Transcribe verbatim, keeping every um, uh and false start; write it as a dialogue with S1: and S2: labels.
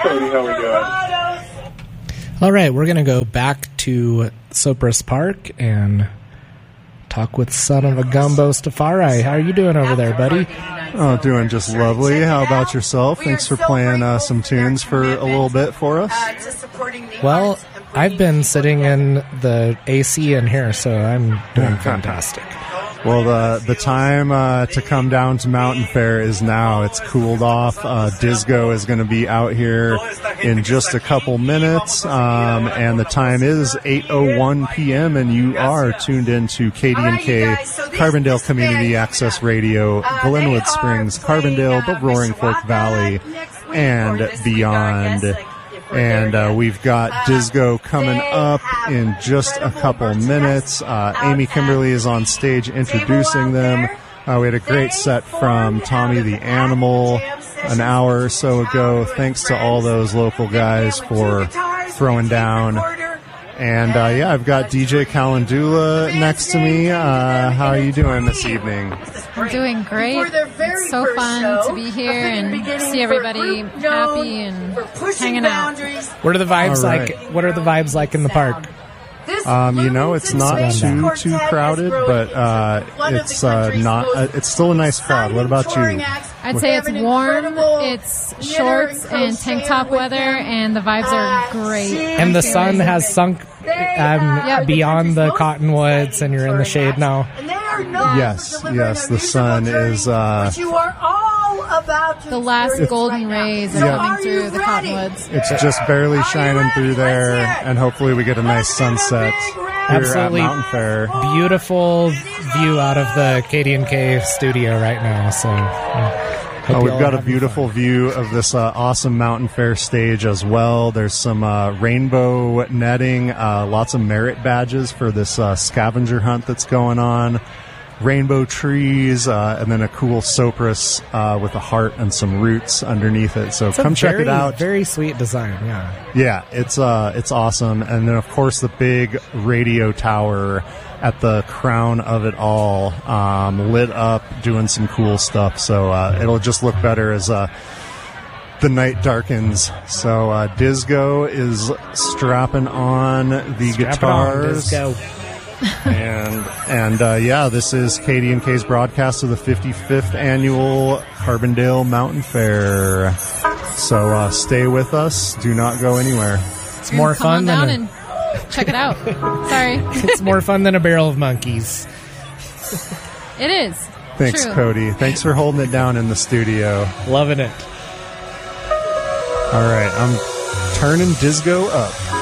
S1: Cody. How we doing?
S2: All right, we're going to go back to Sopris Park and talk with son of a gumbo Stafari. How are you doing over there, buddy?
S3: Oh, doing just lovely. How about yourself? Thanks for playing uh, some tunes for a little bit for us.
S2: Well, I've been sitting in the A C in here, so I'm doing fantastic.
S3: Well, the the time uh, to come down to Mountain Fair is now. It's cooled off. Uh, Disco is going to be out here in just a couple minutes, um, and the time is eight oh one p.m., and you are tuned in to K D and K, Carbondale Community Access Radio, Glenwood Springs, Carbondale, the Roaring Fork Valley, and beyond. And uh, we've got Disco coming up in just a couple minutes. Uh, Amy Kimberly is on stage introducing them. Uh, we had a great set from Tommy the Animal an hour or so ago. Thanks to all those local guys for throwing down. And uh, yeah, I've got D J Calendula next to me. Uh, how are you doing this evening?
S4: I'm doing great. It's so fun to be here and see everybody happy and hanging out.
S2: What are the vibes
S3: right.
S2: like? What are the vibes like in the park?
S3: Um, you know, it's not too too crowded, but uh, it's uh, not. Uh, it's still a nice crowd. What about you?
S4: I'd say it's warm. It's shorts and tank top weather, and the vibes are great.
S2: And the sun has sunk um,
S4: Yep.
S2: beyond the cottonwoods, and you're in the shade now.
S3: Yes, yes. The sun is. Uh,
S4: The last golden rays are
S3: Yeah.
S4: coming through the cottonwoods.
S3: It's just barely shining through there, and hopefully we get a nice sunset here
S2: Absolutely
S3: at Mountain Fair.
S2: Beautiful view out of the K D and K studio right now. So, uh, hope
S3: Oh,
S2: you
S3: we've
S2: all
S3: got a
S2: have
S3: beautiful view of this uh, awesome Mountain Fair stage as well. There's some uh, rainbow netting, uh, lots of merit badges for this uh, scavenger hunt that's going on. Rainbow trees, uh, and then a cool Sopris uh, with a heart and some roots underneath it. So
S2: It's a
S3: come check
S2: very,
S3: it out.
S2: Very sweet design, yeah.
S3: Yeah, it's uh, it's awesome. And then, of course, the big radio tower at the crown of it all, um, lit up, doing some cool stuff. So uh, it'll just look better as uh, the night darkens. So uh, Disco is strapping on the
S2: Strap it on,
S3: guitars.
S2: Disco.
S3: and and uh, yeah, this is K D and K's broadcast of the fifty-fifth annual Carbondale Mountain Fair. So uh, stay with us. Do not go anywhere.
S2: It's more
S4: Come
S2: fun
S4: on
S2: than
S4: down
S2: a,
S4: and check it out. Sorry.
S2: it's more fun than a barrel of monkeys.
S4: It is.
S3: Thanks,
S4: True.
S3: Cody. Thanks for holding it down in the studio.
S2: Loving it.
S3: All right, I'm turning Disco up.